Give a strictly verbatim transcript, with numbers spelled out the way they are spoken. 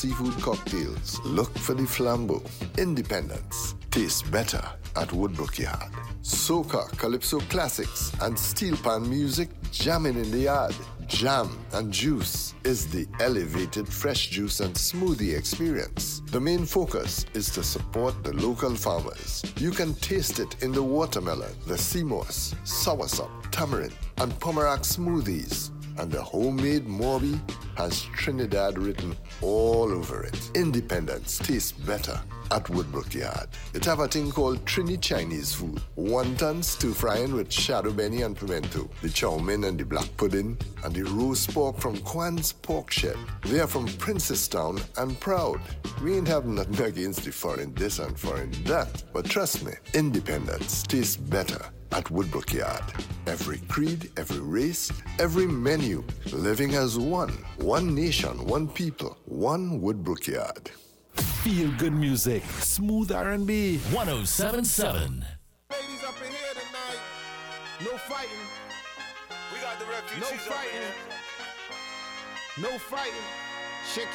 seafood cocktails, look for the Flambeau. Independence tastes better at Woodbrook Yard. Soca, Calypso classics, and steel pan music jamming in the yard. Jam and Juice is the elevated fresh juice and smoothie experience. The main focus is to support the local farmers. You can taste it in the watermelon, the sea moss, soursop, tamarind, and pomerac smoothies. And the homemade Morby has Trinidad written all over it. Independence tastes better at Woodbrook Yard. It have a thing called Trini Chinese food. Wonton stir frying with shadow benny and pimento. The chow mein and the black pudding. And the roast pork from Kwan's Pork Shed. They are from Princestown and proud. We ain't have nothing against the foreign this and foreign that. But trust me, independence tastes better at Woodbrook Yard. Every creed, every race, every menu. Living as one. One nation, one people. One Woodbrook Yard. Feel good music, smooth R and B. one oh seven point seven. Ladies up in here tonight. No fighting. We got the refugees No fighting. up in here. No fighting. Shake